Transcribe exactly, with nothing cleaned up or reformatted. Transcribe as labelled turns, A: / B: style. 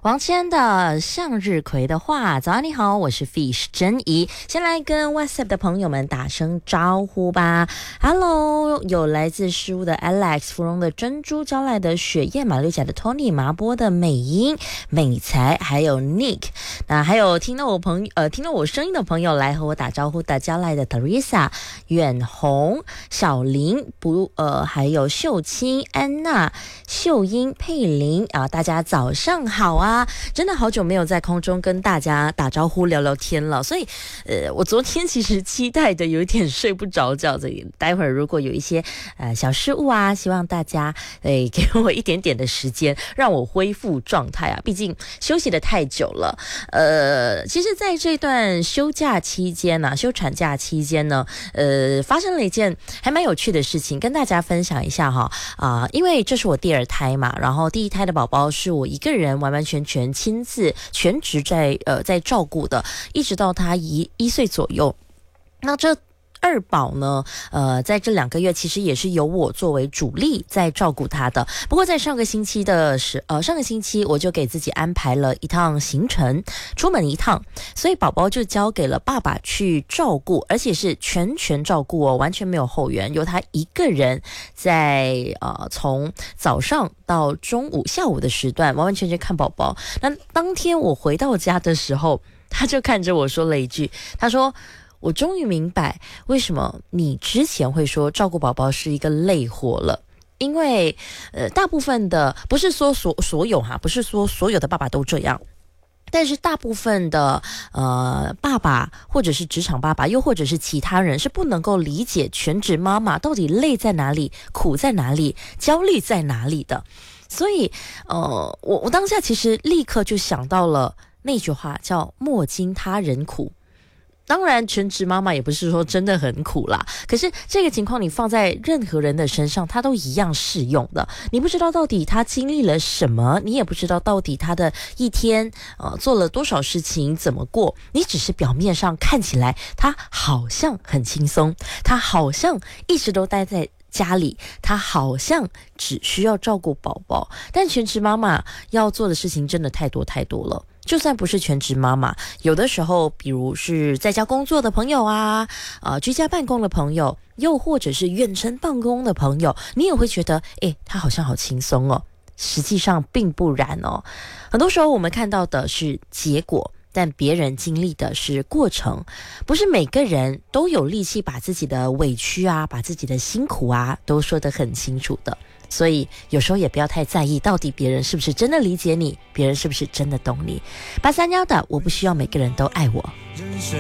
A: 王谦的向日葵的话，早安你好，我是 Fish 珍怡，先来跟 WhatsApp 的朋友们打声招呼吧。Hello， 有来自事务的 Alex， 芙蓉的珍珠，娇赖的雪燕，马六甲的 Tony， 麻波的美英、美才，还有 Nick， 那还有听到我朋友呃听到我声音的朋友来和我打招呼的，娇赖的 Teresa、远红、小林不呃还有秀清、安娜、秀英、佩玲啊，大家早上好啊！真的好久没有在空中跟大家打招呼聊聊天了，所以呃，我昨天其实期待的有一点睡不着觉，这里待会儿如果有一些呃小失误啊，希望大家诶给我一点点的时间，让我恢复状态啊，毕竟休息的太久了。呃，其实在这段休假期间呢、啊，休产假期间呢，呃，发生了一件还蛮有趣的事情，跟大家分享一下哈啊、呃，因为这是我第二胎嘛，然后第一胎的宝宝是我一个人完完全全亲自全职在呃在照顾的，一直到他一一岁左右。那这二宝呢，呃，在这两个月其实也是由我作为主力在照顾他的。不过在上个星期的时，呃，上个星期我就给自己安排了一趟行程，出门一趟，所以宝宝就交给了爸爸去照顾，而且是全权照顾哦，完全没有后援，由他一个人在呃从早上到中午、下午的时段完完全全看宝宝。那当天我回到家的时候，他就看着我说了一句，他说，我终于明白为什么你之前会说照顾宝宝是一个累活了。因为呃，大部分的不是说所所有哈，不是说所有的爸爸都这样，但是大部分的呃爸爸或者是职场爸爸，又或者是其他人是不能够理解全职妈妈到底累在哪里、苦在哪里、焦虑在哪里的。所以呃，我我当下其实立刻就想到了那句话，叫莫经他人苦。当然全职妈妈也不是说真的很苦啦，可是这个情况你放在任何人的身上，它都一样适用的。你不知道到底他经历了什么，你也不知道到底他的一天呃做了多少事情，怎么过，你只是表面上看起来他好像很轻松，他好像一直都待在家里，他好像只需要照顾宝宝，但全职妈妈要做的事情真的太多太多了。就算不是全职妈妈，有的时候比如是在家工作的朋友啊，呃，居家办公的朋友，又或者是远程办公的朋友，你也会觉得诶，他好像好轻松哦，实际上并不然哦。很多时候我们看到的是结果，但别人经历的是过程，不是每个人都有力气把自己的委屈啊，把自己的辛苦啊都说得很清楚的。所以有时候也不要太在意到底别人是不是真的理解你，别人是不是真的懂你。八三幺的我不需要每个人都爱我。